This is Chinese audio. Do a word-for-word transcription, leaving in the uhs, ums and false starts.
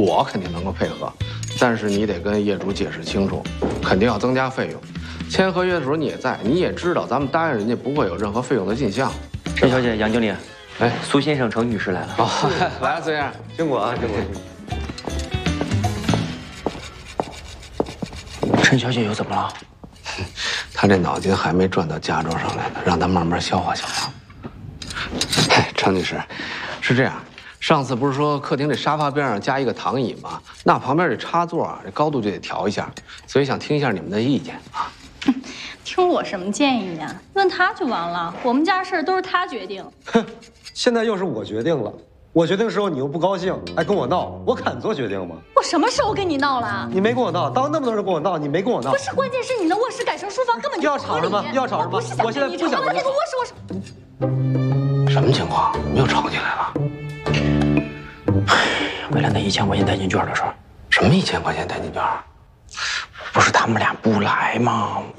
我肯定能够配合，但是你得跟业主解释清楚，肯定要增加费用。签合约的时候你也在，你也知道咱们答应人家不会有任何费用的进项。 陈小姐、杨经理， 哎， 苏先生、程女士来了。 哦，来，孙先生， 经过啊，经过。 陈小姐又怎么了？ 他这脑筋还没转到加州上来呢，让他慢慢消化消化。哎，程女士，是这样，上次不是说客厅这沙发边上加一个躺椅吗？那旁边这插座啊，这高度就得调一下，所以想听一下你们的意见啊。 听我什么建议呀？问他就完了，我们家事儿都是他决定。 哼，现在又是我决定了，我决定的时候你又不高兴，还跟我闹，我敢做决定吗？ 我什么时候跟你闹了？ 你没跟我闹，当那么多人跟我闹，你没跟我闹。 不是，关键是你的卧室改成书房根本就要吵什么？要吵什么？ 我不是想我现在不想跟你吵，那个卧室我是。 什么情况？又吵起来了？ 为了那一千块钱代金券的事儿。 什么一千块钱代金券？ 不是他们俩不来吗？